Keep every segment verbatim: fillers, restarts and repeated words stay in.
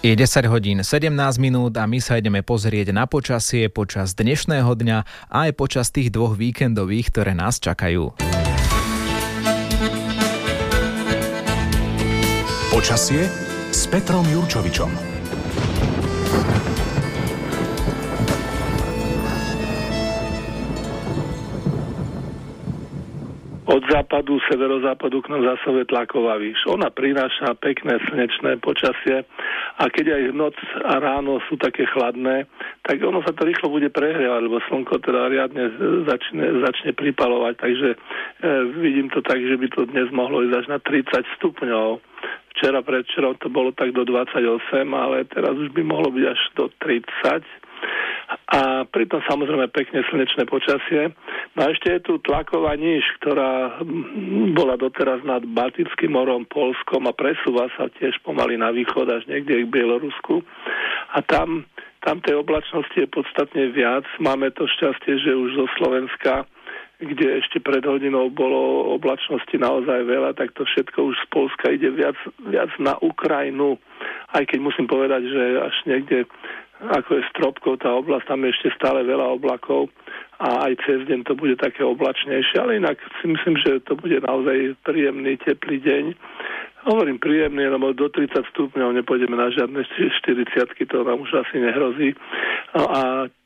Je desať hodín sedemnásť minút a my sa ideme pozrieť na počasie počas dnešného dňa a aj počas tých dvoch víkendových, ktoré nás čakajú. Počasie s Petrom Jurčovičom. Od západu, severozápadu k nám zasahuje tlaková výš. Ona prináša pekné slnečné počasie a keď aj noc a ráno sú také chladné, tak ono sa to rýchlo bude prehrievať, lebo slnko teda riadne začne, začne pripalovať. Takže e, vidím to tak, že by to dnes mohlo ísť až na tridsať stupňov. Včera, predvčerom to bolo tak do dvadsaťosem, ale teraz už by mohlo byť až do tridsať. A pritom samozrejme pekne slnečné počasie. No a ešte je tu tlaková níž, ktorá bola doteraz nad Baltickým morom, Poľskom a presúva sa tiež pomaly na východ až niekde k Bielorusku. A tam, tam tej oblačnosti je podstatne viac. Máme to šťastie, že už zo Slovenska, kde ešte pred hodinou bolo oblačnosti naozaj veľa, tak to všetko už z Poľska ide viac, viac na Ukrajinu. Aj keď musím povedať, že až niekde ako je Stropkov, tá oblasť, tam je ešte stále veľa oblakov a aj cez deň to bude také oblačnejšie, ale inak si myslím, že to bude naozaj príjemný, teplý deň. Hovorím príjemný, lebo do tridsať stupňov nepôjdeme na žiadne štyridsiatky, to nám už asi nehrozí. No a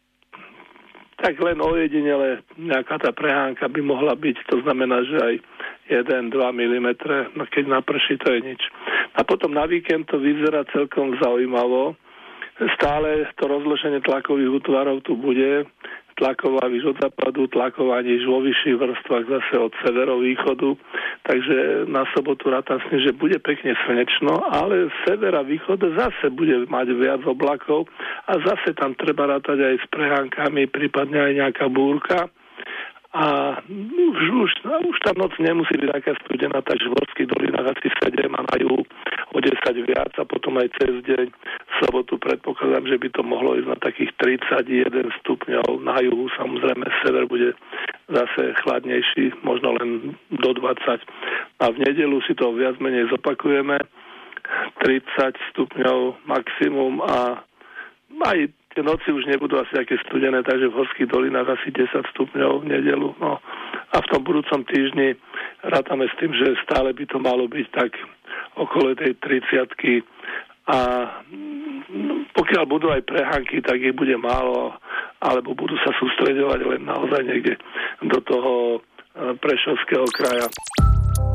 tak len ojedinele nejaká tá prehánka by mohla byť, to znamená, že aj jeden až dva milimetre, no keď naprší, to je nič. A potom na víkend to vyzerá celkom zaujímavo. Stále to rozloženie tlakových útvarov tu bude, tlaková výš od západu, tlaková níž vo vyšších vrstvách zase od severovýchodu, takže na sobotu rátam s tým, že bude pekne slnečno, ale sever a východ zase bude mať viac oblakov a zase tam treba rátať aj s prehánkami, prípadne aj nejaká búrka. A už, už, už tá noc nemusí byť taká studená, takže v horských dolinách asi sedem a na juhu o desať viac a potom aj cez deň v sobotu predpokladám, že by to mohlo ísť na takých tridsaťjeden stupňov. Na juhu samozrejme sever bude zase chladnejší, možno len do dvadsať. A v nedeľu si to viac menej zopakujeme. tridsať stupňov maximum a aj tie noci už nebudú asi také studené, takže v horských dolinách asi desať stupňov v nedeľu. No. A v tom budúcom týždni rátame s tým, že stále by to malo byť tak okolo tej tridsiatky. A pokiaľ budú aj prehánky, tak ich bude málo, alebo budú sa sústreďovať len naozaj niekde do toho Prešovského kraja.